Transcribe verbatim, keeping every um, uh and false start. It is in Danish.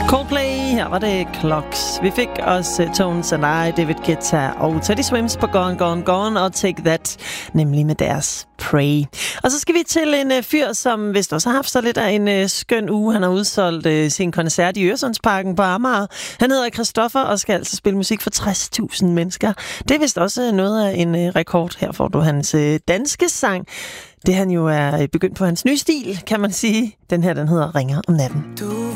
Coldplay, her var det Clocks. Vi fik også uh, Tones and I, David Guetta og Teddy Swims på Gone, Gone, Gone og Take That, nemlig med deres Pray. Og så skal vi til en uh, fyr, som vist også har haft så lidt af en uh, skøn uge. Han har udsolgt uh, sin koncert i Øresundsparken på Amager. Han hedder Christoffer og skal altså spille musik for tres tusind mennesker. Det er vist også noget af en uh, rekord. Her får du hans uh, danske sang. Det han jo er begyndt på hans nye stil, kan man sige. Den her, den hedder Ringer om natten. Du